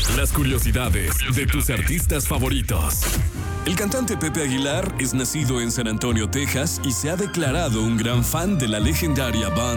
Las curiosidades de tus artistas favoritos. El cantante Pepe Aguilar es nacido en San Antonio, Texas, y se ha declarado un gran fan de la legendaria banda